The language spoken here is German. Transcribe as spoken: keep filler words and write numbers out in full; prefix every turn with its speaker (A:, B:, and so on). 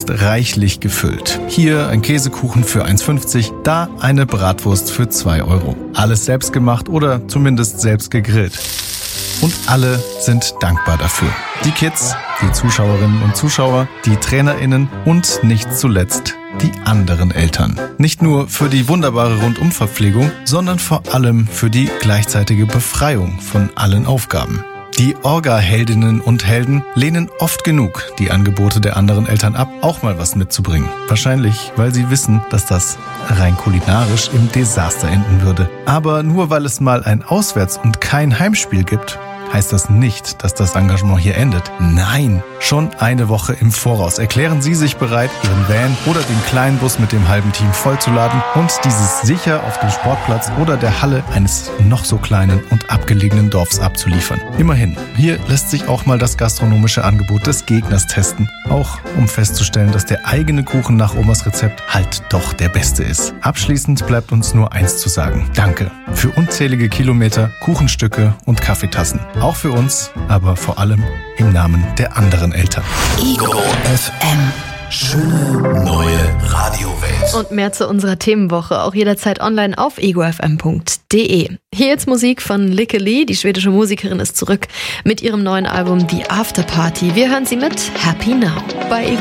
A: ist reichlich gefüllt. Hier ein Käsekuchen für eins fünfzig, da eine Bratwurst für zwei Euro. Alles selbst gemacht oder zumindest selbst gegrillt. Und alle sind dankbar dafür. Die Kids, die Zuschauerinnen und Zuschauer, die TrainerInnen und nicht zuletzt die anderen Eltern. Nicht nur für die wunderbare Rundumverpflegung, sondern vor allem für die gleichzeitige Befreiung von allen Aufgaben. Die Orga-Heldinnen und Helden lehnen oft genug die Angebote der anderen Eltern ab, auch mal was mitzubringen. Wahrscheinlich, weil sie wissen, dass das rein kulinarisch im Desaster enden würde. Aber nur weil es mal ein Auswärts- und kein Heimspiel gibt, heißt das nicht, dass das Engagement hier endet. Nein, schon eine Woche im Voraus erklären Sie sich bereit, Ihren Van oder den kleinen Bus mit dem halben Team vollzuladen und dieses sicher auf dem Sportplatz oder der Halle eines noch so kleinen und abgelegenen Dorfs abzuliefern. Immerhin, hier lässt sich auch mal das gastronomische Angebot des Gegners testen, auch um festzustellen, dass der eigene Kuchen nach Omas Rezept halt doch der beste ist. Abschließend bleibt uns nur eins zu sagen. Danke für unzählige Kilometer, Kuchenstücke und Kaffeetassen. Auch für uns, aber vor allem im Namen der anderen Eltern.
B: Ego F M. Schöne neue Radiowelt.
C: Und mehr zu unserer Themenwoche auch jederzeit online auf ego f m punkt d e. Hier jetzt Musik von Lykke Li. Die schwedische Musikerin ist zurück mit ihrem neuen Album The After Party. Wir hören sie mit Happy Now bei Ego.